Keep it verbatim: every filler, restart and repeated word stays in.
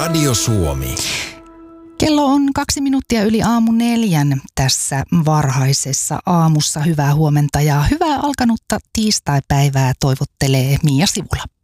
Radio Suomi. Kello on kaksi minuuttia yli aamu neljän tässä varhaisessa aamussa. Hyvää huomenta ja hyvää alkanutta tiistaipäivää toivottelee Mia Sivula.